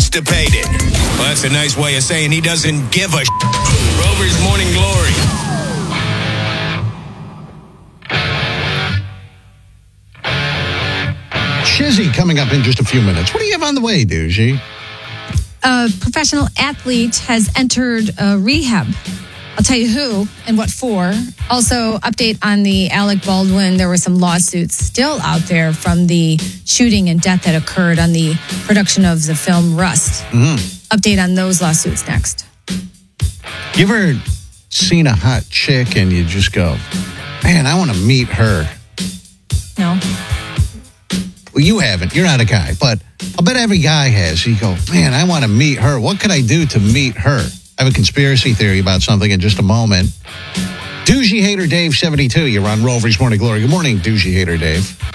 constipated. Well, that's a nice way of saying he doesn't give a Rover's Morning Glory. Shizzy coming up in just a few minutes. What do you have on the way, Doogie? A professional athlete has entered rehab. I'll tell you who and what for. Also, update on the Alec Baldwin. There were some lawsuits still out there from the shooting and death that occurred on the production of the film Rust. Update on those lawsuits next. You ever seen a hot chick and you just go, man, I want to meet her? No. Well, you haven't. You're not a guy. But I'll bet every guy has. You go, man, I want to meet her. What could I do to meet her? I have a conspiracy theory about something in just a moment. Doogie Hater Dave 72. You're on Rover's Morning Glory. Good morning, Doogie Hater Dave.